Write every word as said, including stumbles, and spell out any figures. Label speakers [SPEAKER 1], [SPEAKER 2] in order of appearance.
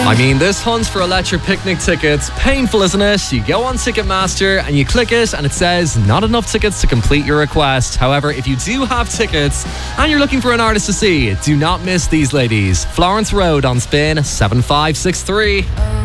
[SPEAKER 1] I mean, this hunt for electric picnic tickets, painful, isn't it? You go on Ticketmaster and you click it and it says not enough tickets to complete your request. However, if you do have tickets and you're looking for an artist to see, do not miss these ladies. Florence Road on Spin seven five six three.